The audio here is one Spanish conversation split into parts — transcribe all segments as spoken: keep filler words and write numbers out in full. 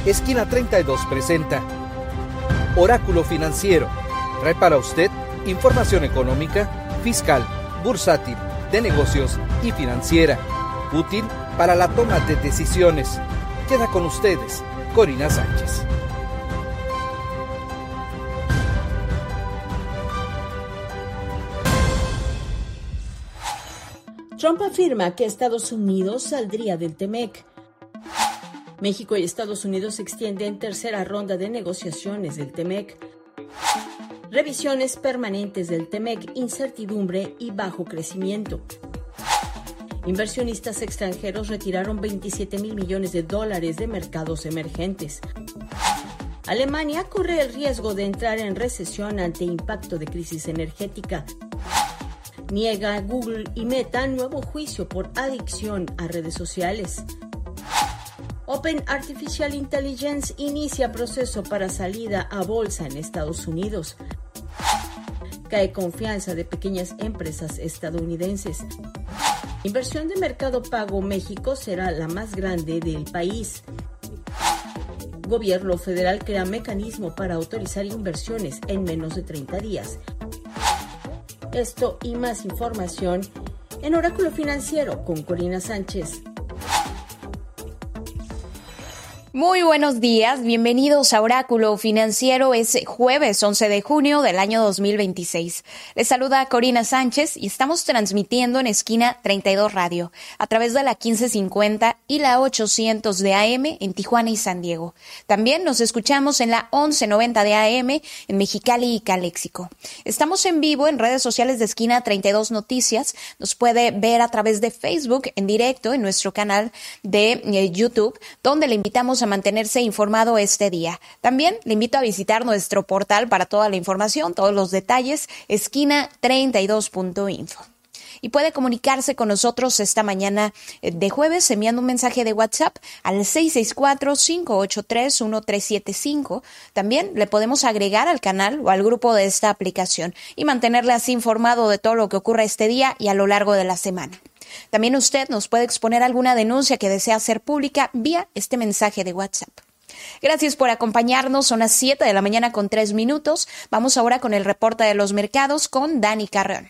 Esquina treinta y dos presenta Oráculo Financiero. Trae para usted información económica, fiscal, bursátil, de negocios y financiera, útil para la toma de decisiones. Queda con ustedes, Corina Sánchez. Trump afirma que Estados Unidos saldría del TEMEC. México y Estados Unidos extienden tercera ronda de negociaciones del TEMEC. Revisiones permanentes del TEMEC, incertidumbre y bajo crecimiento. Inversionistas extranjeros retiraron veintisiete mil millones de dólares de mercados emergentes. Alemania corre el riesgo de entrar en recesión ante impacto de crisis energética. Niega Google y Meta nuevo juicio por adicción a redes sociales. Open Artificial Intelligence inicia proceso para salida a bolsa en Estados Unidos. Cae confianza de pequeñas empresas estadounidenses. Inversión de Mercado Pago México será la más grande del país. Gobierno federal crea mecanismo para autorizar inversiones en menos de treinta días. Esto y más información en Oráculo Financiero con Corina Sánchez. Muy buenos días, bienvenidos a Oráculo Financiero. Es jueves once de junio del año dos mil veintiséis. Les saluda Corina Sánchez y estamos transmitiendo en Esquina treinta y dos Radio a través de la quince cincuenta y la ochocientos de A M en Tijuana y San Diego. También nos escuchamos en la once noventa de A M en Mexicali y Caléxico. Estamos en vivo en redes sociales de Esquina treinta y dos Noticias. Nos puede ver a través de Facebook en directo en nuestro canal de eh, YouTube, donde le invitamos a mantenerse informado este día. También le invito a visitar nuestro portal para toda la información, todos los detalles, esquina treinta y dos punto info. Y puede comunicarse con nosotros esta mañana de jueves enviando un mensaje de WhatsApp al seis seis cuatro, cinco ocho tres, uno tres siete cinco. También le podemos agregar al canal o al grupo de esta aplicación y mantenerle así informado de todo lo que ocurre este día y a lo largo de la semana. También usted nos puede exponer alguna denuncia que desea hacer pública vía este mensaje de WhatsApp. Gracias por acompañarnos. Son las siete de la mañana con tres minutos. Vamos ahora con el reporte de los mercados con Dani Carrión.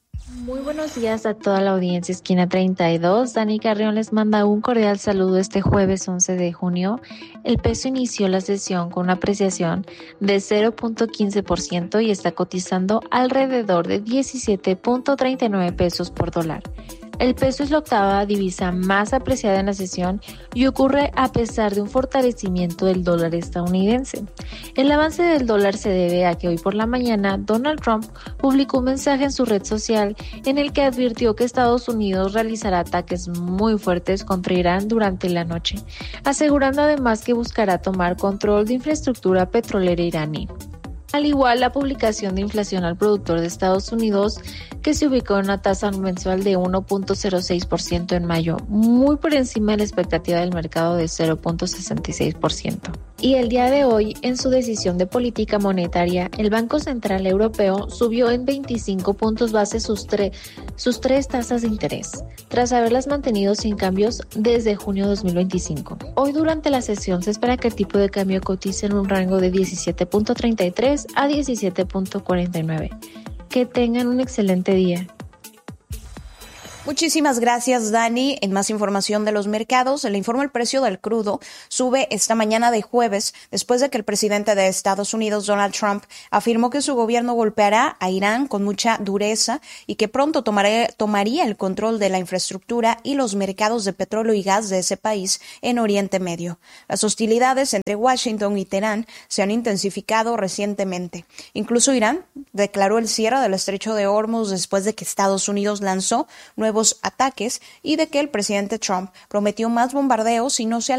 Muy buenos días a toda la audiencia Esquina treinta y dos. Dani Carrión les manda un cordial saludo este jueves once de junio. El peso inició la sesión con una apreciación de cero punto quince por ciento y está cotizando alrededor de diecisiete punto treinta y nueve pesos por dólar. El peso es la octava divisa más apreciada en la sesión y ocurre a pesar de un fortalecimiento del dólar estadounidense. El avance del dólar se debe a que hoy por la mañana Donald Trump publicó un mensaje en su red social en el que advirtió que Estados Unidos realizará ataques muy fuertes contra Irán durante la noche, asegurando además que buscará tomar control de infraestructura petrolera iraní. Al igual, la publicación de inflación al productor de Estados Unidos, que se ubicó en una tasa mensual de uno punto cero seis por ciento en mayo, muy por encima de la expectativa del mercado de cero punto sesenta y seis por ciento. Y el día de hoy, en su decisión de política monetaria, el Banco Central Europeo subió en veinticinco puntos base sus, tre- sus tres tasas de interés, tras haberlas mantenido sin cambios desde junio de dos mil veinticinco. Hoy durante la sesión se espera que el tipo de cambio cotice en un rango de diecisiete punto treinta y tres a diecisiete punto cuarenta y nueve. Que tengan un excelente día. Muchísimas gracias, Dani. En más información de los mercados, le informo el precio del crudo sube esta mañana de jueves después de que el presidente de Estados Unidos, Donald Trump, afirmó que su gobierno golpeará a Irán con mucha dureza y que pronto tomaré, tomaría el control de la infraestructura y los mercados de petróleo y gas de ese país en Oriente Medio. Las hostilidades entre Washington y Teherán se han intensificado recientemente. Incluso Irán declaró el cierre del estrecho de Hormuz después de que Estados Unidos lanzó nuevos ataques y de que el presidente Trump prometió más bombardeos si no se